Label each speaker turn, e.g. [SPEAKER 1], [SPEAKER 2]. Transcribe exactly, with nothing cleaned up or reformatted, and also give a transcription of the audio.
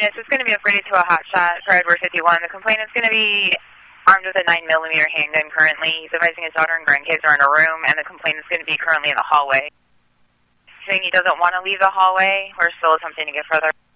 [SPEAKER 1] units, it's going to be upgraded to a hot shot for Edward fifty-one. The complainant's going to be armed with a nine millimeter handgun currently. He's advising his daughter and grandkids are in a room, and the complainant's going to be currently in the hallway. Saying he doesn't want to leave the hallway. We're still attempting to get further.